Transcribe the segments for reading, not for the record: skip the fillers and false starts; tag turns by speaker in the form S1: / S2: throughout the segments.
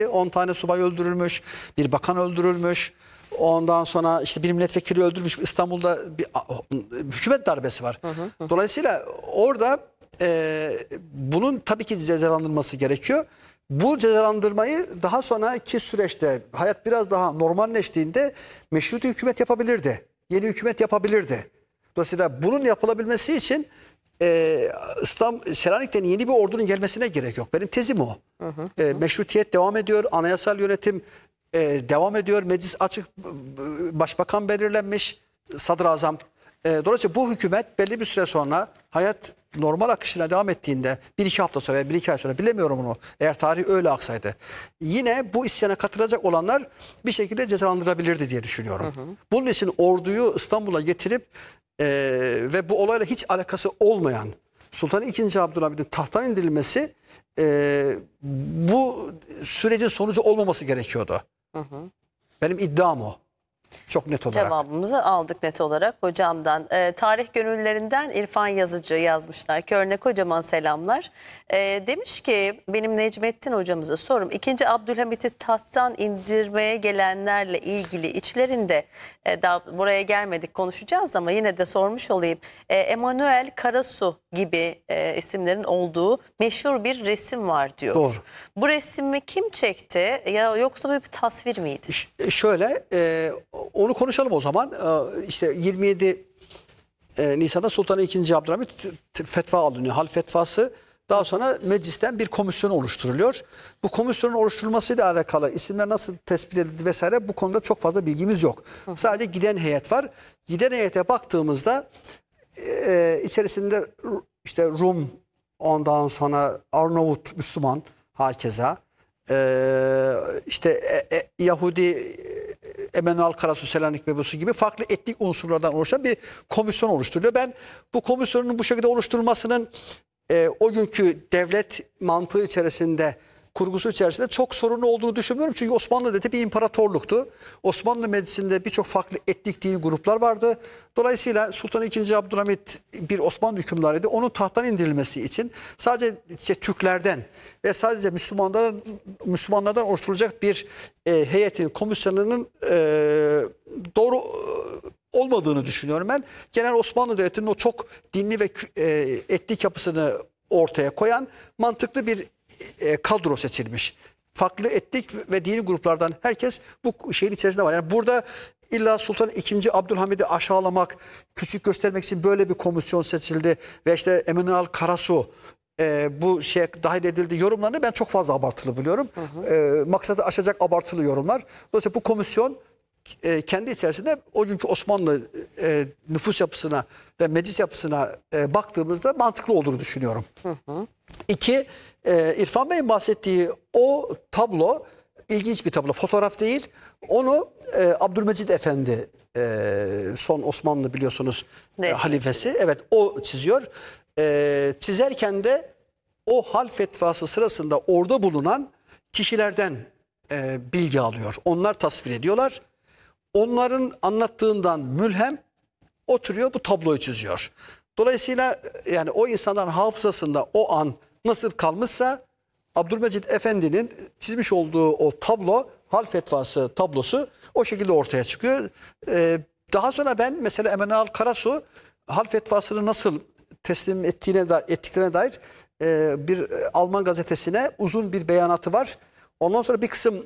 S1: 10 tane subay öldürülmüş, bir bakan öldürülmüş. Ondan sonra işte bir milletvekili öldürmüş. İstanbul'da bir hükümet darbesi var. Dolayısıyla orada bunun tabii ki cezalandırılması gerekiyor. Bu cezalandırmayı daha sonraki süreçte hayat biraz daha normalleştiğinde meşruti hükümet yapabilirdi. Yeni hükümet yapabilirdi. Dolayısıyla bunun yapılabilmesi için Selanik'ten yeni bir ordunun gelmesine gerek yok. Benim tezim o. Meşrutiyet devam ediyor. Anayasal yönetim devam ediyor. Meclis açık, başbakan belirlenmiş, sadrazam. Dolayısıyla bu hükümet belli bir süre sonra hayat normal akışına devam ettiğinde 1-2 hafta sonra, 1-2 ay sonra bilemiyorum onu. Eğer tarih öyle aksaydı. Yine bu isyana katılacak olanlar bir şekilde cezalandırabilirdi diye düşünüyorum. Bunun için orduyu İstanbul'a getirip ve bu olayla hiç alakası olmayan Sultan II. Abdülhamid'in tahttan indirilmesi bu sürecin sonucu olmaması gerekiyordu. Benim iddiam o. Çok net olarak.
S2: Cevabımızı aldık net olarak hocamdan. Tarih gönüllerinden İrfan Yazıcı yazmışlar. Körne kocaman selamlar. Demiş ki benim Necmettin hocamıza sorum. 2. Abdülhamit'i tahttan indirmeye gelenlerle ilgili içlerinde daha buraya gelmedik konuşacağız ama yine de sormuş olayım. Emanuel Karasu gibi isimlerin olduğu meşhur bir resim var diyor.
S1: Doğru.
S2: Bu resmi kim çekti ya yoksa böyle bir tasvir miydi?
S1: Şöyle onu konuşalım o zaman. İşte 27 Nisan'da Sultan II. Abdülhamit fetva alınıyor. Hal fetvası. Daha sonra meclisten bir komisyon oluşturuluyor. Bu komisyonun oluşturulmasıyla alakalı isimler nasıl tespit edildi vesaire bu konuda çok fazla bilgimiz yok. Sadece giden heyet var. Giden heyete baktığımızda içerisinde işte Rum, ondan sonra Arnavut, Müslüman hakeza, işte Yahudi, Emanuel Karasu, Selanik Mebusu gibi farklı etnik unsurlardan oluşan bir komisyon oluşturuluyor. Ben bu komisyonun bu şekilde oluşturulmasının o günkü devlet mantığı içerisinde, kurgusu içerisinde çok sorunlu olduğunu düşünmüyorum. Çünkü Osmanlı dedi bir imparatorluktu. Osmanlı meclisinde birçok farklı etnik dini gruplar vardı. Dolayısıyla Sultan II. Abdülhamit bir Osmanlı hükümdarıydı. Onun tahttan indirilmesi için sadece Türklerden ve sadece Müslümanlardan oluşturulacak bir heyetin, komisyonunun doğru olmadığını düşünüyorum ben. Genel Osmanlı Devleti'nin o çok dinli ve etnik yapısını ortaya koyan mantıklı bir kadro seçilmiş. Farklı etnik ve dini gruplardan herkes bu şeyin içerisinde var. Yani burada illa Sultan II. Abdülhamid'i aşağılamak, küçük göstermek için böyle bir komisyon seçildi ve işte Emanuel Karasu bu şeye dahil edildi yorumlarını ben çok fazla abartılı buluyorum. Maksadı aşacak abartılı yorumlar. Dolayısıyla bu komisyon kendi içerisinde o günkü Osmanlı nüfus yapısına ve meclis yapısına baktığımızda mantıklı olduğunu düşünüyorum. İki, İrfan Bey'in bahsettiği o tablo ilginç bir tablo. Fotoğraf değil. Onu Abdülmecid Efendi son Osmanlı biliyorsunuz halifesi. Evet o çiziyor. Çizerken de o hal fetvası sırasında orada bulunan kişilerden bilgi alıyor. Onlar tasvir ediyorlar. Onların anlattığından mülhem oturuyor bu tabloyu çiziyor. Dolayısıyla yani o insanların hafızasında o an nasıl kalmışsa Abdülmecid Efendi'nin çizmiş olduğu o tablo, hal fetvası tablosu o şekilde ortaya çıkıyor. Daha sonra ben mesela Emanuel Karasu hal fetvasını nasıl teslim ettiklerine dair bir Alman gazetesine uzun bir beyanatı var. Ondan sonra bir kısım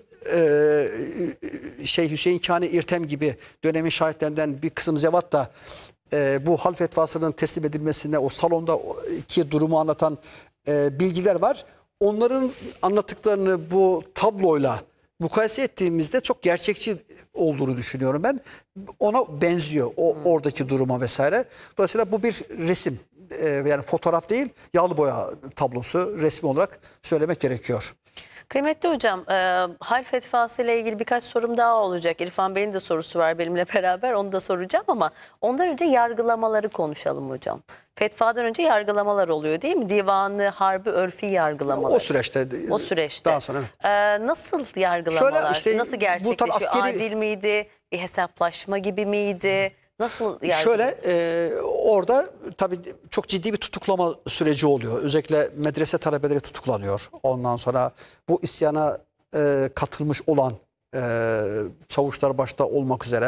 S1: Hüseyin Kani İrtem gibi dönemin şahitlerinden bir kısım zevat da bu hal fetvasının teslim edilmesine o salondaki durumu anlatan bilgiler var. Onların anlattıklarını bu tabloyla mukayese ettiğimizde çok gerçekçi olduğunu düşünüyorum ben. Ona benziyor oradaki duruma vesaire. Dolayısıyla bu bir resim. Yani fotoğraf değil, yağlı boya tablosu resmi olarak söylemek gerekiyor.
S2: Kıymetli hocam, hal fetvası ile ilgili birkaç sorum daha olacak. İrfan Bey'in de sorusu var benimle beraber, onu da soracağım ama ondan önce yargılamaları konuşalım hocam. Fetvadan önce yargılamalar oluyor değil mi? Divanı, harbi, örfi yargılamalar.
S1: O süreçte.
S2: O süreçte.
S1: Daha sonra.
S2: Nasıl yargılamalar?
S1: Şöyle işte,
S2: nasıl gerçekleşiyor?
S1: askeri...
S2: Adil miydi? Bir hesaplaşma gibi miydi? Nasıl yargılamalar?
S1: Şöyle orada tabii çok ciddi bir tutuklama süreci oluyor. Özellikle medrese talebeleri tutuklanıyor. Ondan sonra bu isyana katılmış olan çavuşlar başta olmak üzere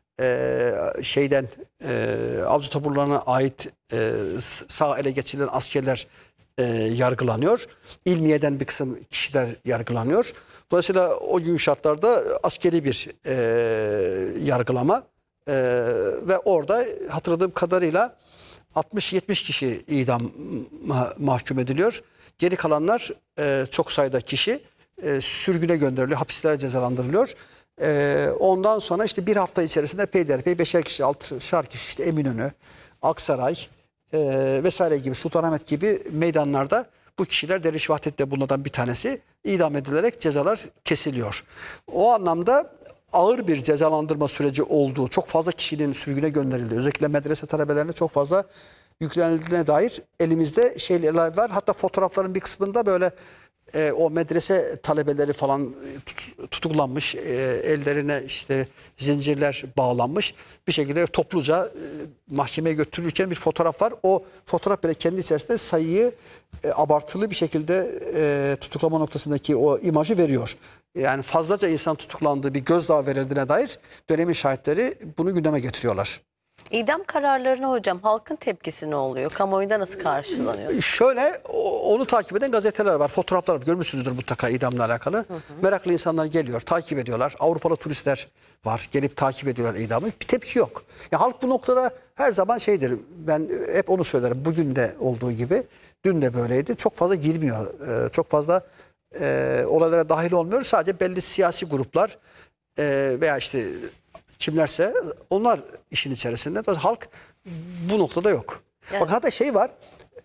S1: avcı taburlarına ait sağ ele geçirilen askerler yargılanıyor. İlmiye'den bir kısım kişiler yargılanıyor. Dolayısıyla o gün şartlarda askeri bir yargılama ve orada hatırladığım kadarıyla 60-70 kişi idam mahkum ediliyor. Geri kalanlar çok sayıda kişi sürgüne gönderiliyor, hapislere cezalandırılıyor. Ondan sonra işte bir hafta içerisinde peyderpey 5'er kişi, 6'şar kişi işte Eminönü, Aksaray vesaire gibi, Sultanahmet gibi meydanlarda bu kişiler Derviş Vahdet'te bunlardan bir tanesi idam edilerek cezalar kesiliyor. O anlamda ağır bir cezalandırma süreci olduğu, çok fazla kişinin sürgüne gönderildiği, özellikle medrese talebelerine çok fazla yüklenildiğine dair elimizde şeyler var. Hatta fotoğrafların bir kısmında böyle o medrese talebeleri falan tutuklanmış, ellerine işte zincirler bağlanmış bir şekilde topluca mahkemeye götürülürken bir fotoğraf var. O fotoğraf bile kendi içerisinde sayıyı abartılı bir şekilde tutuklama noktasındaki o imajı veriyor. Yani fazlaca insan tutuklandığı bir gözdağı verildiğine dair dönemin şahitleri bunu gündeme getiriyorlar.
S2: İdam kararlarına hocam halkın tepkisi ne oluyor? Kamuoyunda nasıl karşılanıyor?
S1: Şöyle onu takip eden gazeteler var, fotoğraflar var. Görmüşsünüzdür mutlaka idamla alakalı. Meraklı insanlar geliyor, takip ediyorlar. Avrupalı turistler var, gelip takip ediyorlar idamı. Bir tepki yok. Ya halk bu noktada her zaman şeydir. Ben hep onu söylerim. Bugün de olduğu gibi, dün de böyleydi. Çok fazla girmiyor. Çok fazla olaylara dahil olmuyor. Sadece belli siyasi gruplar veya işte kimlerse onlar işin içerisinde. Halk bu noktada yok.
S2: Evet.
S1: Bak hatta şey var,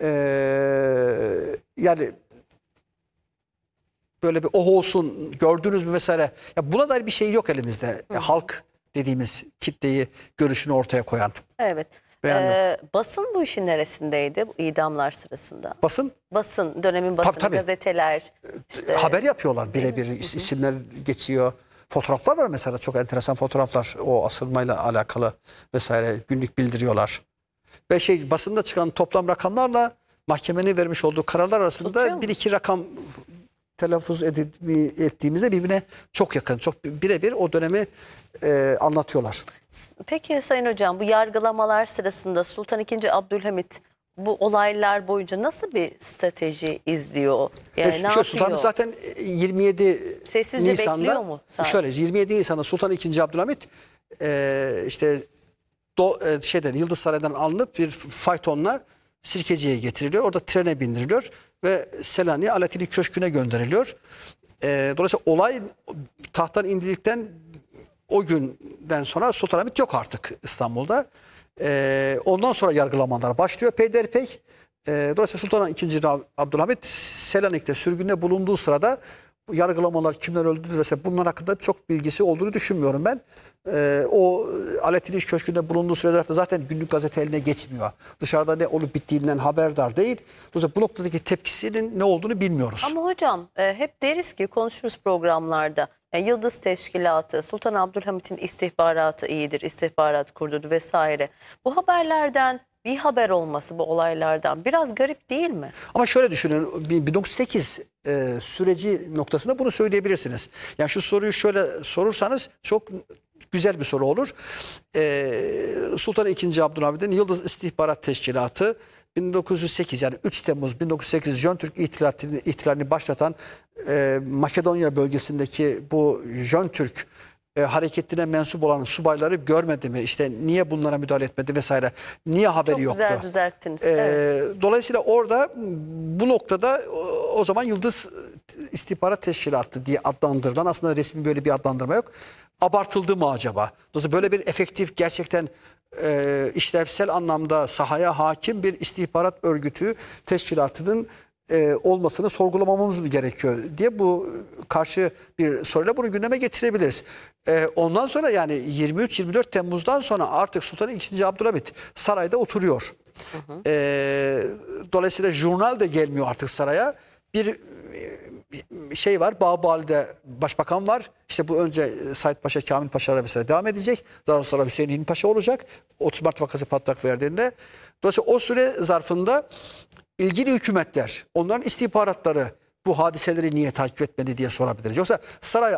S1: yani böyle bir olsun gördünüz mü vesaire. Ya buna dair bir şey yok elimizde. Halk dediğimiz kitleyi, görüşünü ortaya koyan.
S2: Evet.
S1: Beğendim.
S2: Basın bu işin neresindeydi bu idamlar sırasında?
S1: Basın
S2: Dönemin basını,
S1: tabii.
S2: gazeteler. işte-
S1: haber yapıyorlar birebir, isimler geçiyor. Fotoğraflar var mesela, çok enteresan fotoğraflar o asılmayla alakalı vesaire, günlük bildiriyorlar. Ve basında çıkan toplam rakamlarla mahkemenin vermiş olduğu kararlar
S2: Tutuyor
S1: arasında
S2: mu?
S1: bir iki rakam telaffuz ettiğimizde birbirine çok yakın, çok birebir o dönemi anlatıyorlar.
S2: Peki Sayın Hocam, bu yargılamalar sırasında Sultan II. Abdülhamit bu olaylar boyunca nasıl bir strateji izliyor? Yani ne
S1: Şöyle, Sultan
S2: yapıyor?
S1: zaten 27
S2: Sessizce
S1: Nisan'da,
S2: bekliyor mu sadece?
S1: şöyle 27 Nisan'da Sultan II. Abdülhamit işte Yıldız Sarayı'ndan alınıp bir faytonla Sirkeci'ye getiriliyor. Orada trene bindiriliyor ve Selanik'e Alatili Köşkü'ne gönderiliyor. Dolayısıyla olay tahttan indirildikten o günden sonra Sultanahmet yok artık İstanbul'da. Ondan sonra yargılamalar başlıyor peyderpey. Dolayısıyla Sultan II. Abdülhamit Selanik'te sürgünde bulunduğu sırada bu yargılamalar, kimler öldürdü vesaire, bunlar hakkında çok bilgisi olduğunu düşünmüyorum ben. O Alettin Köşkü'nde bulunduğu sürelerde zaten günlük gazete eline geçmiyor. Dışarıda ne olup bittiğinden haberdar değil. Dolayısıyla bu noktadaki tepkisinin ne olduğunu bilmiyoruz.
S2: Ama hocam hep deriz ki, konuşuruz programlarda. Yani Yıldız Teşkilatı, Sultan Abdülhamit'in istihbaratı iyidir, istihbarat kurdu vesaire. Bu haberlerden bir haber olması, bu olaylardan biraz garip değil mi?
S1: Ama şöyle düşünün, 1908 süreci noktasında bunu söyleyebilirsiniz. Yani şu soruyu şöyle sorursanız çok güzel bir soru olur. Sultan II. Abdülhamid'in Yıldız İstihbarat Teşkilatı 1908, yani 3 Temmuz 1908 Jön Türk ihtilalini başlatan Makedonya bölgesindeki bu Jön Türk hareketine mensup olan subayları görmedi mi? İşte niye bunlara müdahale etmedi vesaire? Niye haberi
S2: Çok
S1: yoktu?
S2: güzel düzelttiniz. Evet.
S1: Dolayısıyla orada bu noktada o zaman Yıldız İstihbarat Teşkilatı diye adlandırılan, aslında resmi böyle bir adlandırma yok. Abartıldı mı acaba? Dolayısıyla böyle bir efektif, gerçekten işlevsel anlamda sahaya hakim bir istihbarat örgütü, teşkilatının olmasını sorgulamamız mı gerekiyor diye bu karşı bir soruyla bunu gündeme getirebiliriz. Ondan sonra yani 23-24 Temmuz'dan sonra artık Sultan II. Abdülhamit sarayda oturuyor. Dolayısıyla jurnal de gelmiyor artık saraya. Bir şey var, Bağbali'de başbakan var. İşte bu önce Said Paşa, Kamil Paşa'lara mesela devam edecek. Daha sonra Hüseyin Hilmi Paşa olacak. 30 Mart vakası patlak verdiğinde. Dolayısıyla o süre zarfında ilgili hükümetler, onların istihbaratları bu hadiseleri niye takip etmedi diye sorabiliriz. Yoksa saray